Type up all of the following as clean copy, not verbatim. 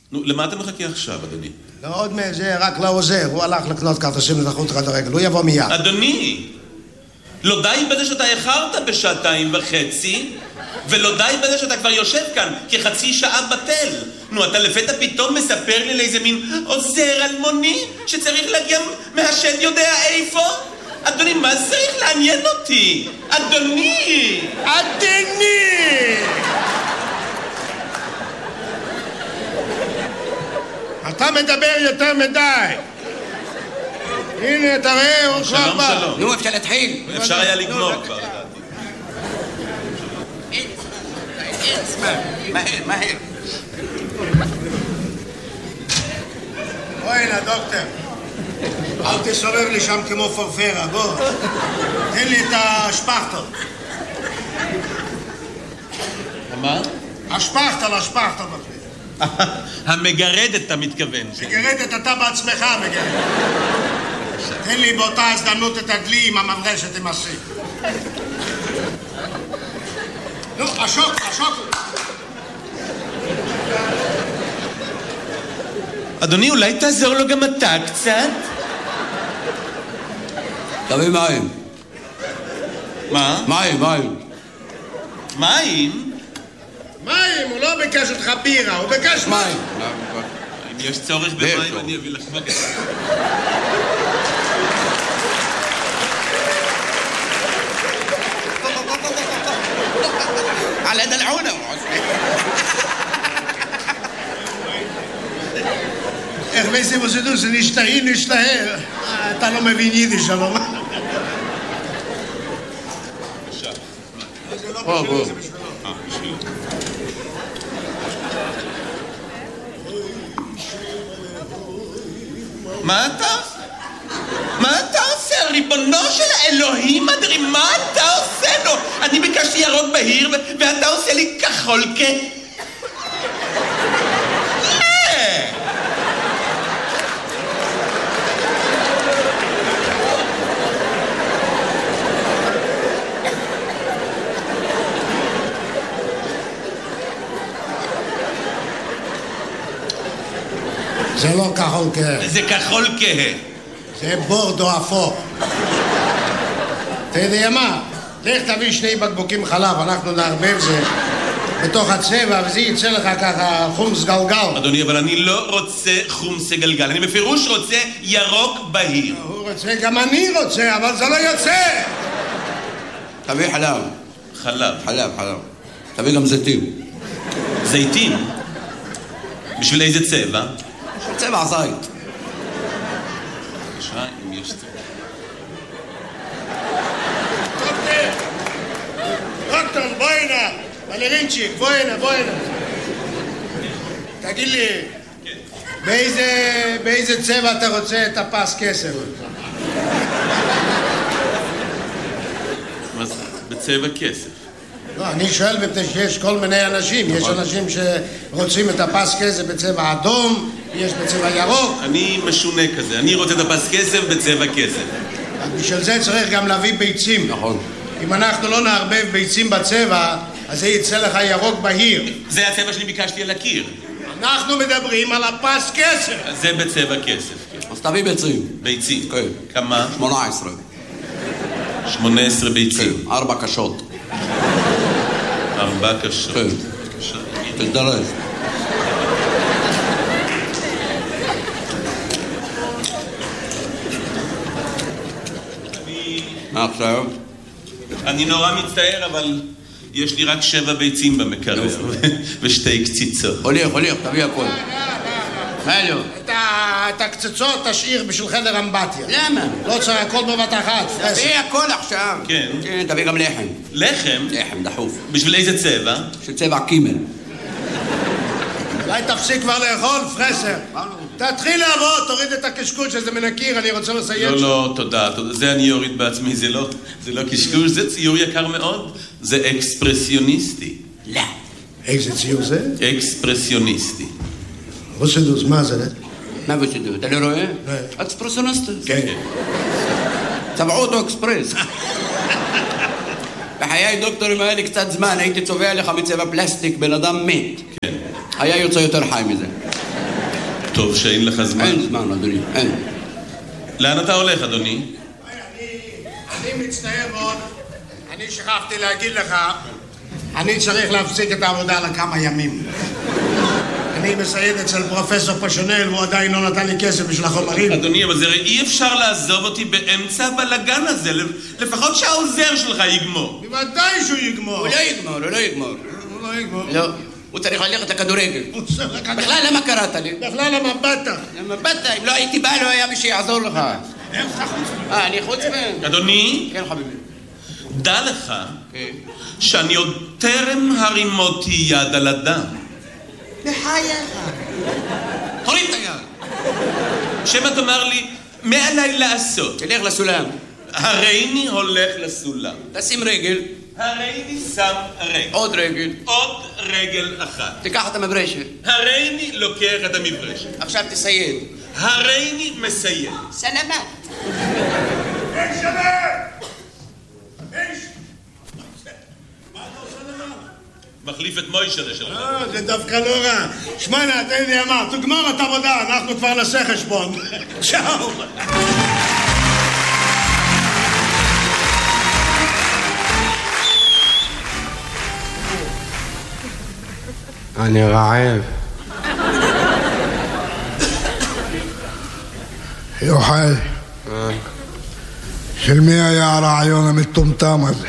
נו, למה אתה מחכה עכשיו, אדוני? לא עוד מזה, רק לעוזר. הוא הלך לקנות כרטיסים לתחרות כדורגל. הוא יבוא מיד. אדוני, לא די בזה שאתה איחרת בשעתיים וחצי, ולא די בזה שאתה כבר יושב כאן כחצי שעה בטל. נו, אתה לפתע פתאום מספר לי לאיזה מין עוזר אלמוני שצריך להגיע מהשד יודע איפה? אדוני, מה צריך לעניין אותי? אדוני! אדוני! אתה מדבר יותר מדי. הנה, תראה, הוא כבר בא. שלום, שלום. נו, אפשר להתחיל. אפשר היה לגמור כבר, לדעתי. אין זמן, מהר. בוא הנה, דוקטור. אל תסובב לי שם כמו פרפרה, בוא. תן לי את השפכטל. מה? השפכטל. המגרדת, אתה מתכוון. מגרדת, אתה בעצמך מגרדת. תן לי באותה הזדמנות את הדלי עם המברשת עם הסי. נו, השוק. אדוני, אולי תעזור לו גם אתה קצת? תביא מים. מה? מים. מים? מים, הוא לא ביקש אותך בירה, הוא ביקש מים. אם יש צורך במים, אני אביא לך מים. على دلعونه. איך מייסים עושה זה נשתהר. אתה לא מבין יידיש, שלום. זה לא בשבילי, זה בשבילו. בשבילי. מה אתה עושה? ריבונו של האלוהים אדרים, מה אתה עושה לו? אני ביקשתי ירוק בהיר ואתה עושה לי כחול זה לא כחול כהה. זה כחול כהה. זה בורדו אפור. אתה יודע מה? לך תביא 2 בקבוקים חלב, אנחנו נערבב זה בתוך הצבע וזה יצא לך ככה חומס גלגל. אדוני, אבל אני לא רוצה חומס גלגל, אני בפירוש רוצה ירוק בהיר. הוא רוצה, גם אני רוצה, אבל זה לא יוצא. תביא חלב. חלב. תביא גם זיתים. זיתים? בשביל איזה צבע? צבע זית. בבקשה, אם יש צבע. דוקטור, בוא הנה. בלרינצ'יק, בוא הנה. תגיד לי, באיזה צבע אתה רוצה את הפס כסף? מה זה? בצבע כסף. לא, אני שואל מפני שיש כל מיני אנשים. יש אנשים שרוצים את הפס כסף בצבע אדום, יש בצבע ירוק. אני משונה כזה, אני רוצה את הפס כסף בצבע כסף. בשביל זה צריך גם להביא ביצים. נכון. אם אנחנו לא נערבב ביצים בצבע, אז זה יצא לך ירוק בהיר. זה הצבע שאני ביקשתי על הקיר. אנחנו מדברים על הפס כסף. זה בצבע כסף. אז תביא ביצים. ביצים. כן. כמה? 18. 18 ביצים. 4 קשות. 4 קשות. כן. תזדרז. מה עכשיו? אני נורא מצטער, אבל יש לי רק 7 ביצים במקרר ו2 קציצות. הוליך, תביא הכל. מה לא? את הקצצות תשאיר בשביל חדר אמבטיה. למה? לא צריך הכל בבת אחת. תביא הכל עכשיו. כן. תביא גם לחם. לחם? לחם דחוף. בשביל איזה צבע? של צבע קימל. אולי תפסיק כבר לאכול, פרסר. תתחיל לעבוד, תוריד את הקשקוש שזה מן הקיר, אני רוצה לסיים. לא, תודה. זה אני אוריד בעצמי, זה לא קשקוש, זה ציור יקר מאוד. זה אקספרסיוניסטי. לא. איזה ציור זה? אקספרסיוניסטי. רוסדוס, מה זה? מה בשידור? אתה לא רואה? לא. אקספרסיוניסטי. כן. צבעו אותו אקספרס. בחיי דוקטור, אם היה לי קצת זמן, הייתי צובע לך מצבע פלסטיק, בן אדם מת. כן. היה יוצא יותר חי מזה. טוב שאין לך זמן. אין זמן, אדוני, אין. לאן אתה הולך, אדוני? אני מצטער מאוד, אני שכחתי להגיד לך, אני צריך להפסיק את העבודה לכמה ימים. אני מסייד אצל פרופסור פשונל והוא עדיין לא נתן לי כסף בשביל החומרים. אדוני, אבל זה אי אפשר לעזוב אותי באמצע הבלגן הזה, לפחות שהעוזר שלך יגמור. בוודאי שהוא יגמור. הוא לא יגמור. הוא לא יגמור. לא, הוא צריך ללכת לכדורגל. בכלל למה קראת לי? בכלל למה באת? למה באת? אם לא הייתי בא לא היה מי שיעזור לך. איך אתה חוץ? אני חוץ מהם? אדוני? כן חביבי. דע לך שאני עוד טרם הרימותי יד על אדם. בחייך. הוריד את היד. שמא תאמר לי, מה עליי לעשות? תלך לסולם. הריני הולך לסולם. תשים רגל. הריני שם רגל. עוד רגל. עוד רגל אחת. תיקח את המברשת. הריני לוקח את המברשת. עכשיו תסייד. הריני מסיים. סלמת. איך שווה? מחליף את מוישה שלך. זה דווקא לא רע. שמענה, תן לי אמר, תגמור את העבודה, אנחנו כבר נעשה חשבון. צ'או. אני רעב. יוחאי, של מי היה הרעיון המטומטם הזה?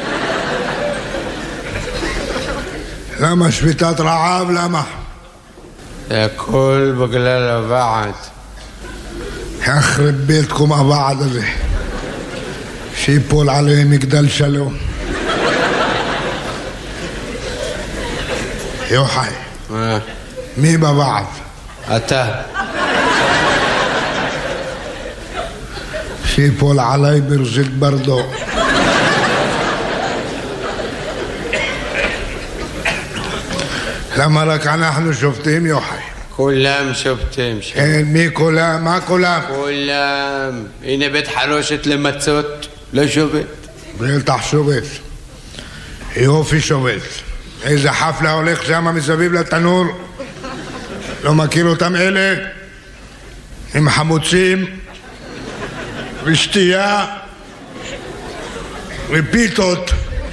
למה שביתת רעב? למה? זה הכל בגלל הוועד. יחרב ביתכם הוועד הזה, שיפול עליהם מגדל שלום. יוחאי, מי בוועד? אתה. שיפול עליי ברזית ברדו. למה רק אנחנו שופטים, יוחאי? כולם שובתים שם. כן, מי כולם? מה כולם? כולם. הנה בית חרושת למצות, לא שובת. בטח שובת. יופי שובת. איזה חפלה הולך שם מסביב לתנור. לא מכיר אותם אלה? עם חמוצים ושתייה ופיתות.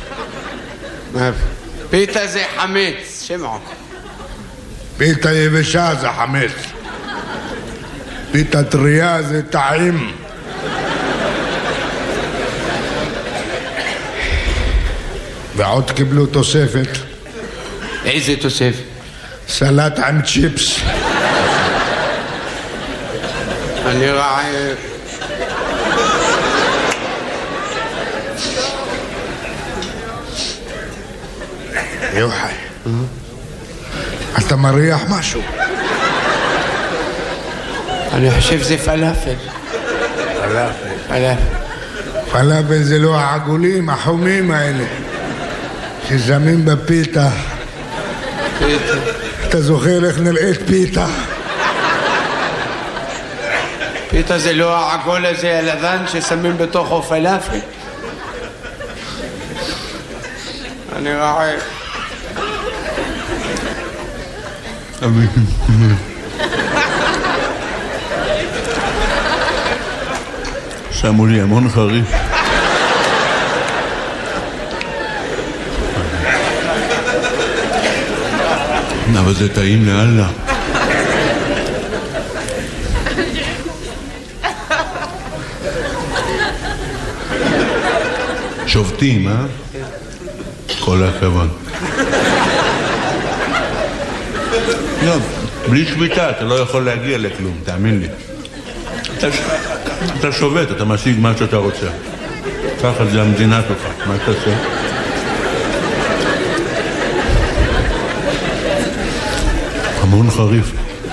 פיתה זה חמץ, שמעו. פיתה יבשה זה חמץ. פיתה טריה זה טעים. ועוד קיבלו תוספת. איזה תוספת? סלט עם צ'יפס. אני רעב. יוחאי, אתה מריח משהו? אני חושב שזה פלאפל. פלאפל. פלאפל זה לא העגולים, החומים האלה ששמים בפיתה. פיתה. אתה זוכר איך נראית פיתה? פיתה זה לא העגול הזה הלבן ששמים בתוכו פלאפל. אני רעב. שמו לי המון חריף. אבל זה טעים לאללה. שובתים, אה? כל הכבוד. לא, בלי שביתה אתה לא יכול להגיע לכלום, תאמין לי. אתה שובת, אתה משיג מה שאתה רוצה. ככה זה המדינה שלך, מה אתה עושה? המון חריף.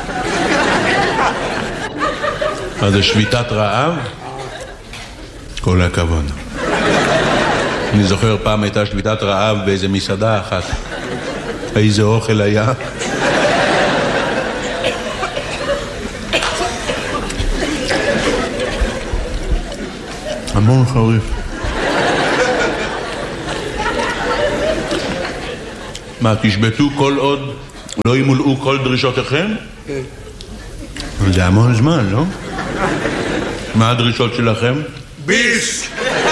אז זה שביתת רעב? כל הכבוד. אני זוכר פעם הייתה שביתת רעב באיזה מסעדה אחת. איזה אוכל היה? המון חריף. מה, תשבתו כל עוד לא ימולאו כל דרישותיכם? זה המון זמן, לא? מה הדרישות שלכם? ביס!